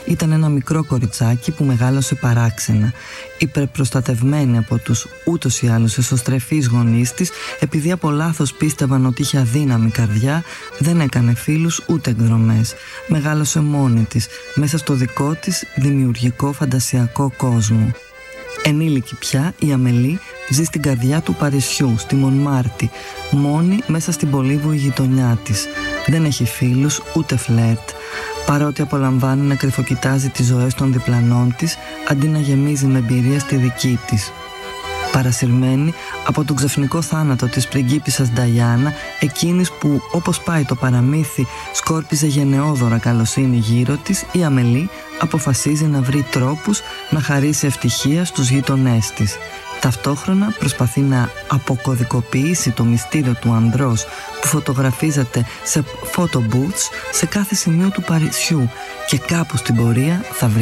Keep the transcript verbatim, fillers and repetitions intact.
ήταν ένα μικρό κοριτσάκι που μεγάλωσε παράξενα, υπερπροστατευμένη από τους ούτως ή άλλως εσωστρεφείς γονείς της, επειδή από λάθος πίστευαν ότι είχε αδύναμη καρδιά, δεν έκανε φίλους ούτε εκδρομές. Μεγάλωσε μόνη της, μέσα στο δικό της δημιουργικό φαντασιακό κόσμο. Ενήλικη πια, η Αμελή ζει στην καρδιά του Παρισιού, στη Μονμάρτη, μόνη μέσα στην πολύβουη γειτονιά της. Δεν έχει φίλους ούτε φλερτ, παρότι απολαμβάνει να κρυφοκοιτάζει τις ζωές των διπλανών της, αντί να γεμίζει με εμπειρία στη δική της. Παρασυρμένη από τον ξαφνικό θάνατο της πριγκίπισσας Νταϊάννα, εκείνης που, όπως πάει το παραμύθι, σκόρπιζε γενναιόδωρα καλοσύνη γύρω της, η Αμελή αποφασίζει να βρει τρόπους να χαρίσει ευτυχία στους γείτονές της. Ταυτόχρονα προσπαθεί να αποκωδικοποιήσει το μυστήριο του ανδρός που φωτογραφίζεται σε photo booths σε κάθε σημείο του Παρισιού, και κάπου στην πορεία θα βρει